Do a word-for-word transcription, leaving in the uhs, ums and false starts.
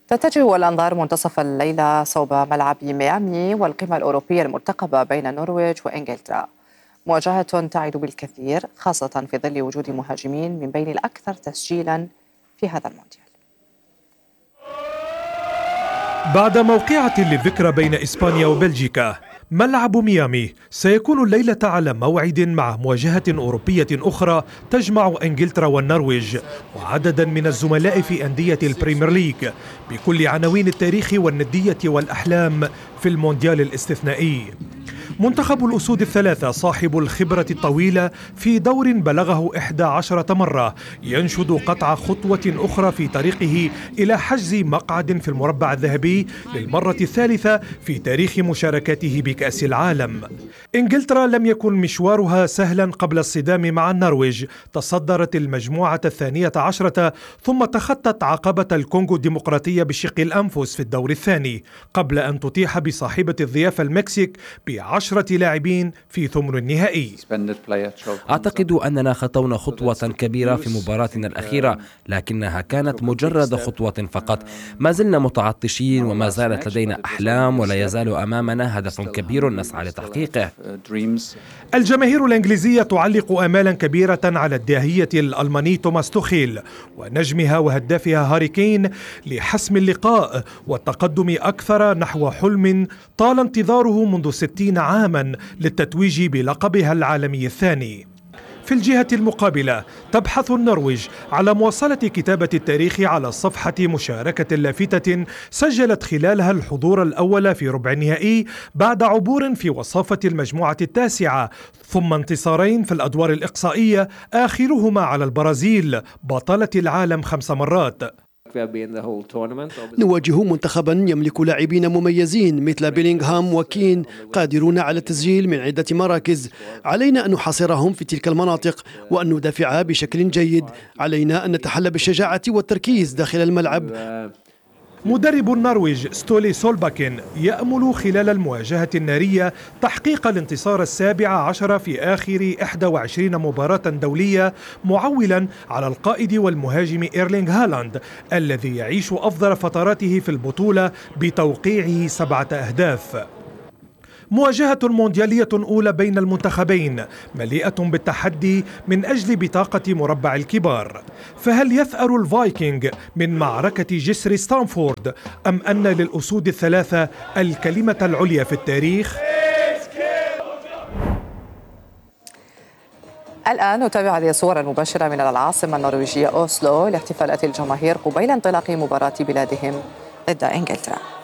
تتجه الأنظار منتصف الليلة صوب ملعب ميامي والقمة الأوروبية المرتقبة بين النرويج وإنجلترا، مواجهة تعد بالكثير خاصة في ظل وجود مهاجمين من بين الأكثر تسجيلا في هذا المونديال. بعد موقعة للذكرى بين إسبانيا وبلجيكا، ملعب ميامي سيكون الليلة على موعد مع مواجهة أوروبية أخرى تجمع إنجلترا والنرويج وعددا من الزملاء في أندية البريمير ليج بكل عناوين التاريخ والندية والأحلام في المونديال الاستثنائي. منتخب الأسود الثلاثة صاحب الخبرة الطويلة في دور بلغه إحدى عشرة مرة ينشد قطع خطوة أخرى في طريقه إلى حجز مقعد في المربع الذهبي للمرة الثالثة في تاريخ مشاركته بكأس العالم. إنجلترا لم يكن مشوارها سهلا قبل الصدام مع النرويج، تصدرت المجموعة الثانية عشرة ثم تخطت عقبة الكونغو الديمقراطية بشق الأنفس في الدور الثاني قبل أن تطيح بصاحبة الضيافة المكسيك بعشرة لاعبين في ثمن النهائي. أعتقد أننا خطونا خطوة كبيرة في مباراتنا الأخيرة، لكنها كانت مجرد خطوة فقط. ما زلنا متعطشين وما زالت لدينا أحلام ولا يزال أمامنا هدف كبير نسعى لتحقيقه. الجماهير الإنجليزية تعلق آمالا كبيرة على الداهية الألماني توماس توخيل ونجمها وهدافها هاري كين لحسم اللقاء والتقدم أكثر نحو حلم طال انتظاره منذ ستين عاما للتتويج بلقبها العالمي الثاني. في الجهة المقابلة تبحث النرويج على مواصلة كتابة التاريخ على صفحة مشاركة لافتة سجلت خلالها الحضور الأول في ربع النهائي بعد عبور في وصافة المجموعة التاسعة ثم انتصارين في الأدوار الإقصائية آخرهما على البرازيل بطلة العالم خمس مرات. نواجه منتخبا يملك لاعبين مميزين مثل بيلينغهام وكين قادرون على التسجيل من عدة مراكز. علينا أن نحاصرهم في تلك المناطق وأن ندافع بشكل جيد. علينا أن نتحلى بالشجاعة والتركيز داخل الملعب. مدرب النرويج ستولي سولباكن يأمل خلال المواجهة النارية تحقيق الانتصار السابع عشر في آخر إحدى وعشرين مباراة دولية، معولا على القائد والمهاجم إيرلينغ هالاند الذي يعيش أفضل فتراته في البطولة بتوقيعه سبعة أهداف. مواجهة مونديالية أولى بين المنتخبين مليئة بالتحدي من أجل بطاقة مربع الكبار، فهل يثأر الفايكنج من معركة جسر ستانفورد أم أن للأسود الثلاثة الكلمة العليا في التاريخ؟ الآن نتابع هذه الصور المباشرة من العاصمة النرويجية أوسلو لاحتفالات الجماهير قبيل انطلاق مباراة بلادهم ضد إنجلترا.